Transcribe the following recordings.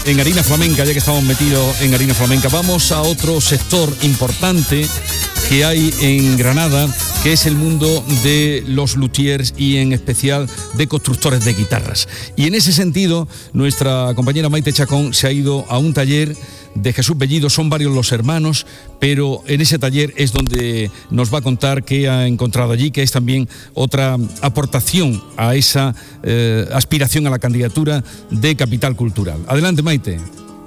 en Harina Flamenca, ya que estamos metidos en Harina Flamenca, vamos a otro sector importante que hay en Granada, que es el mundo de los luthiers y en especial de constructores de guitarras. Y en ese sentido, nuestra compañera Maite Chacón se ha ido a un taller de Jesús Bellido. Son varios los hermanos, pero en ese taller es donde nos va a contar qué ha encontrado allí, que es también otra aportación a esa aspiración a la candidatura de Capital Cultural. Adelante, Maite.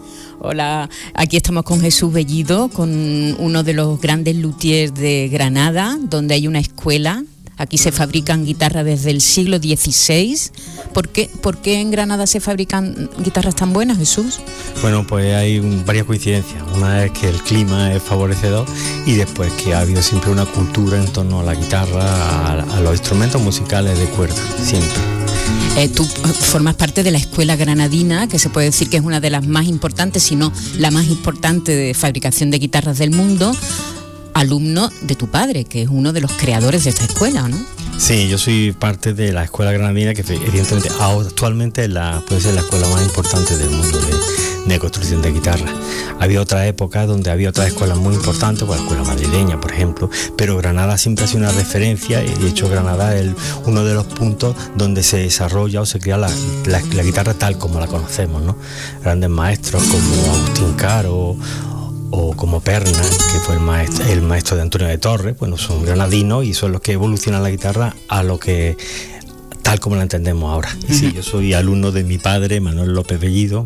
Hola, aquí estamos con Jesús Bellido, con uno de los grandes luthiers de Granada, donde hay una escuela. Aquí se fabrican guitarras desde el siglo XVI. ¿Por qué en Granada se fabrican guitarras tan buenas, Jesús? Bueno, pues hay varias coincidencias. Una es que el clima es favorecedor y después que ha habido siempre una cultura en torno a la guitarra, a los instrumentos musicales de cuerda, siempre. Tú formas parte de la escuela granadina, que se puede decir que es una de las más importantes, si no la más importante de fabricación de guitarras del mundo. Alumno de tu padre, que es uno de los creadores de esta escuela, ¿no? Sí, yo soy parte de la escuela granadina, que evidentemente actualmente puede ser la escuela más importante del mundo de construcción de guitarras. Había otra época donde había otras escuelas muy importantes, como la escuela madrileña, por ejemplo, pero Granada siempre ha sido una referencia, y de hecho Granada es uno de los puntos donde se desarrolla o se crea la guitarra tal como la conocemos, ¿no? Grandes maestros como Agustín Caro o como Perna, que fue el maestro de Antonio de Torres, bueno, son granadinos y son los que evolucionan la guitarra a lo que tal como la entendemos ahora. Y sí, yo soy alumno de mi padre, Manuel Bellido,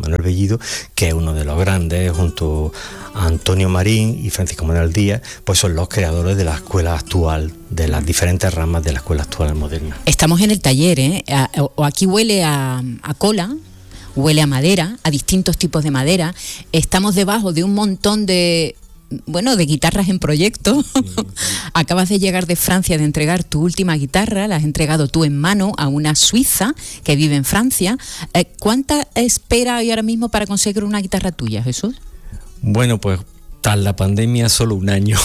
que es uno de los grandes, junto a Antonio Marín y Francisco Manuel Díaz, pues son los creadores de la escuela actual, de las diferentes ramas de la escuela actual moderna. Estamos en el taller, ¿eh? Aquí huele a cola. Huele a madera, a distintos tipos de madera. Estamos debajo de un montón de guitarras en proyecto. Sí. Acabas de llegar de Francia, de entregar tu última guitarra, la has entregado tú en mano a una suiza que vive en Francia. ¿Cuánta espera hay ahora mismo para conseguir una guitarra tuya, Jesús? Bueno, pues tras la pandemia solo un año,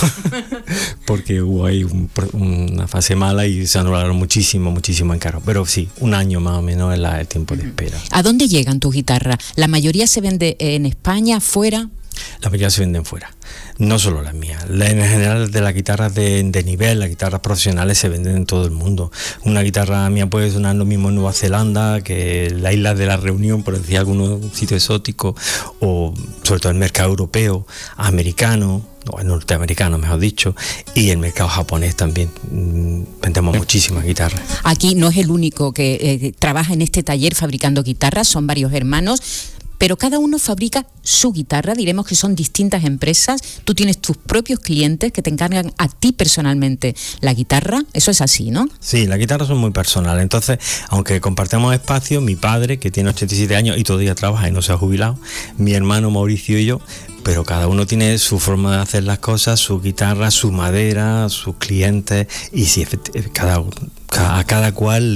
porque hubo ahí una fase mala y se anularon muchísimo encargo. Pero sí, un año más o menos es el tiempo de espera. ¿A dónde llegan tus guitarras? ¿La mayoría se vende en España, fuera? La mayoría se venden fuera, no solo las mías. En general, de las guitarras de nivel, las guitarras profesionales se venden en todo el mundo. Una guitarra mía puede sonar lo mismo en Nueva Zelanda que la isla de la Reunión, por decir algunos sitios exóticos, o sobre todo el mercado europeo, americano, o norteamericano mejor dicho, y el mercado japonés también. Vendemos muchísimas guitarras. Aquí no es el único que trabaja en este taller fabricando guitarras, son varios hermanos, pero cada uno fabrica su guitarra. Diremos que son distintas empresas. Tú tienes tus propios clientes que te encargan a ti personalmente la guitarra. Eso es así, ¿no? Sí, las guitarras son muy personales. Entonces, aunque compartimos espacio, mi padre, que tiene 87 años y todavía trabaja y no se ha jubilado, mi hermano Mauricio y yo, pero cada uno tiene su forma de hacer las cosas, su guitarra, su madera, sus clientes, y sí, a cada cual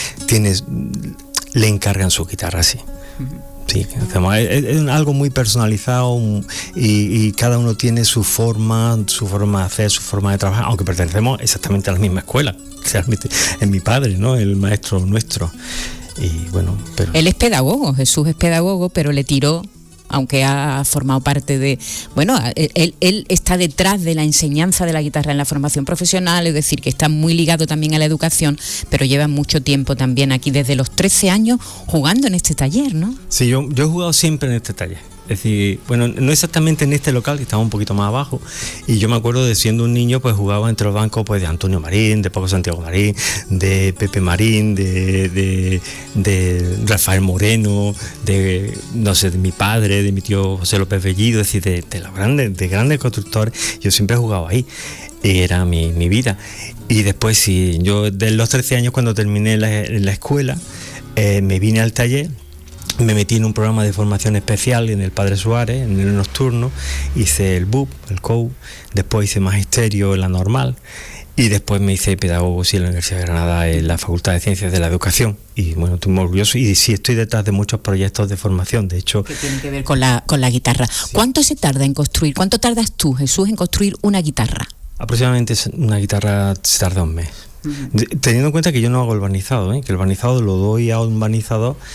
le encargan su guitarra, sí. Sí, es algo muy personalizado y cada uno tiene su forma de hacer, su forma de trabajar, aunque pertenecemos exactamente a la misma escuela. Realmente es mi padre, ¿no? El maestro nuestro. Y bueno, pero él es pedagogo, Jesús es pedagogo, pero le tiró, aunque ha formado parte de... Bueno, él está detrás de la enseñanza de la guitarra en la formación profesional, es decir, que está muy ligado también a la educación, pero lleva mucho tiempo también aquí, desde los 13 años, jugando en este taller, ¿no? Sí, yo he jugado siempre en este taller. Es decir, bueno, no exactamente en este local, que estaba un poquito más abajo, y yo me acuerdo de siendo un niño, pues jugaba entre los bancos pues de Antonio Marín, de Paco Santiago Marín, de Pepe Marín, de Rafael Moreno, de mi padre, de mi tío José López Bellido, es decir, de los grandes constructores. Yo siempre he jugado ahí, y era mi vida. Y después, sí, yo de los 13 años, cuando terminé la escuela, me vine al taller. Me metí en un programa de formación especial en el Padre Suárez, en el nocturno, hice el BUP, el COU, después hice magisterio en la normal y después me hice pedagogo en la Universidad de Granada en la Facultad de Ciencias de la Educación. Y bueno, estoy muy orgulloso y sí, estoy detrás de muchos proyectos de formación, de hecho... Que tienen que ver con la guitarra. Sí. ¿Cuánto tardas tú, Jesús, en construir una guitarra? Aproximadamente una guitarra se tarda un mes. Uh-huh. Teniendo en cuenta que yo no hago el barnizado, que el barnizado lo doy a un barnizador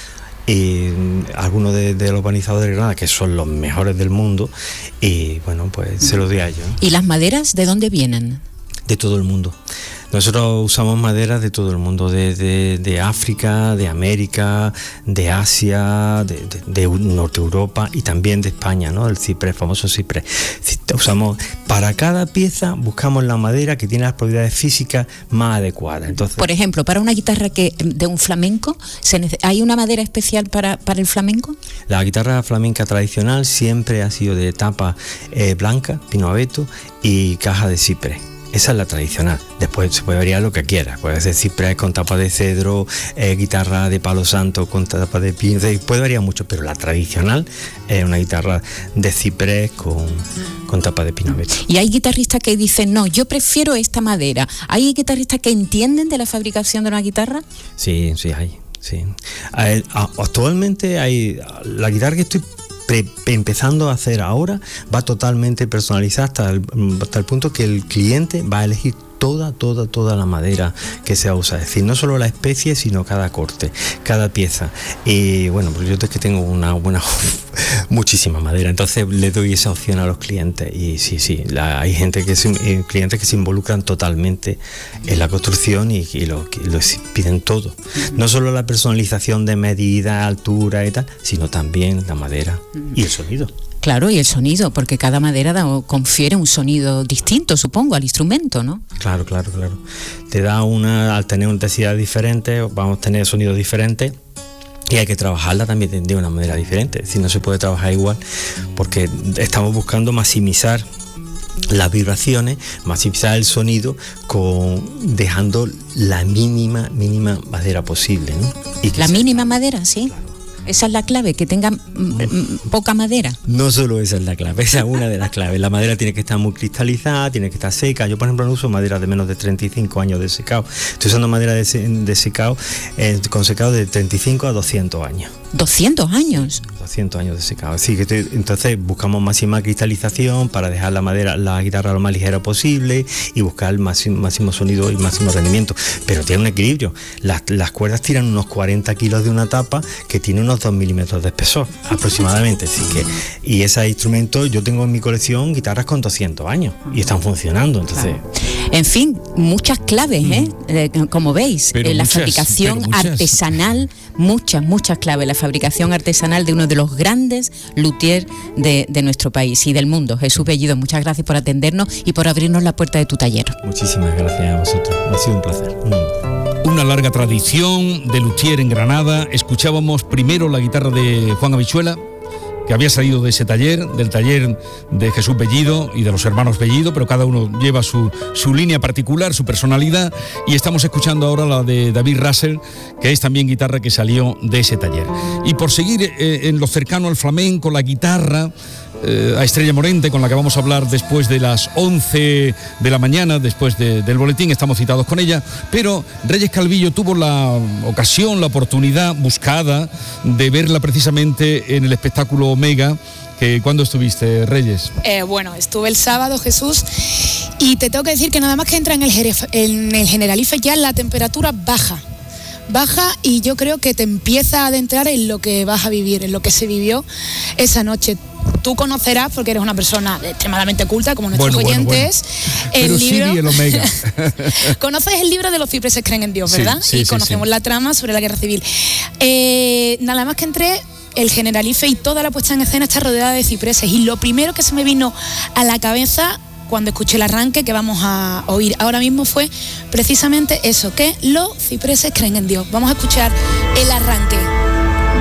algunos de los barnizadores de Granada, que son los mejores del mundo, y bueno, pues se lo doy a ellos. ¿Y las maderas de dónde vienen? De todo el mundo. Nosotros usamos maderas de todo el mundo, de África, de América, de Asia, de Norte Europa y también de España, ¿no? El ciprés, famoso ciprés. Usamos, para cada pieza buscamos la madera que tiene las propiedades físicas más adecuadas. Entonces, por ejemplo, para una guitarra de un flamenco, ¿hay una madera especial para el flamenco? La guitarra flamenca tradicional siempre ha sido de tapa blanca, pino abeto y caja de ciprés. Esa es la tradicional. Después se puede variar lo que quiera. Puede ser ciprés con tapa de cedro, guitarra de palo santo con tapa de pino. Puede variar mucho, pero la tradicional es una guitarra de ciprés con tapa de pino abeto. Y hay guitarristas que dicen, no, yo prefiero esta madera. ¿Hay guitarristas que entienden de la fabricación de una guitarra? Sí, hay. Sí. Actualmente hay la guitarra que estoy empezando a hacer ahora va totalmente personalizada hasta el punto que el cliente va a elegir toda la madera que se usa, es decir, no solo la especie, sino cada corte, cada pieza. Y bueno, pues yo es que tengo una buena muchísima madera, entonces le doy esa opción a los clientes. Y sí, hay gente clientes que se involucran totalmente en la construcción y lo piden todo, no solo la personalización de medida, altura y tal, sino también la madera y el sonido. Claro, y el sonido, porque cada madera confiere un sonido distinto, supongo, al instrumento, ¿no? Claro. Te da al tener una intensidad diferente, vamos a tener sonidos diferentes. Y hay que trabajarla también de una manera diferente. Es decir, no se puede trabajar igual porque estamos buscando maximizar las vibraciones, maximizar el sonido dejando la mínima madera posible, ¿no? La mínima madera, sí. Esa es la clave, que tenga poca madera. No solo esa es la clave, esa es una de las claves. La madera tiene que estar muy cristalizada, tiene que estar seca. Yo, por ejemplo, no uso madera de menos de 35 años de secado. Estoy usando madera de secado, con secado de 35 a 200 años. ¿200 años? 200 años de secado. Así que entonces buscamos máxima cristalización para dejar la guitarra lo más ligera posible y buscar el máximo sonido y máximo rendimiento. Pero tiene un equilibrio. Las cuerdas tiran unos 40 kilos de una tapa que tiene unos 2 milímetros de espesor aproximadamente. Así que, y ese instrumento, yo tengo en mi colección guitarras con 200 años y están funcionando. Entonces, en fin, muchas claves, como veis, la fabricación artesanal, muchas claves. La fabricación artesanal de uno de los grandes luthiers de nuestro país y del mundo. Jesús Bellido, muchas gracias por atendernos y por abrirnos la puerta de tu taller. Muchísimas gracias a vosotros, ha sido un placer. Una larga tradición de luthier en Granada. Escuchábamos primero la guitarra de Juan Habichuela, que había salido de ese taller, del taller de Jesús Bellido y de los hermanos Bellido, pero cada uno lleva su línea particular, su personalidad, y estamos escuchando ahora la de David Russell, que es también guitarra que salió de ese taller. Y por seguir en lo cercano al flamenco, la guitarra, a Estrella Morente, con la que vamos a hablar después de las 11 de la mañana, después del boletín, estamos citados con ella, pero Reyes Calvillo tuvo la ocasión, la oportunidad buscada de verla precisamente en el espectáculo Omega. ¿Cuándo estuviste, Reyes? Bueno, estuve el sábado, Jesús, y te tengo que decir que nada más que entra en el Generalife ya la temperatura baja y yo creo que te empieza a adentrar en lo que vas a vivir, en lo que se vivió esa noche. Tú conocerás, porque eres una persona extremadamente culta, como nuestros oyentes, el libro... Sí, el Omega. Conoces el libro de Los cipreses creen en Dios, ¿verdad? Sí, conocemos la trama sobre la guerra civil. Nada más que entré, el Generalife y toda la puesta en escena está rodeada de cipreses, y lo primero que se me vino a la cabeza cuando escuché el arranque que vamos a oír ahora mismo fue precisamente eso, que los cipreses creen en Dios. Vamos a escuchar el arranque.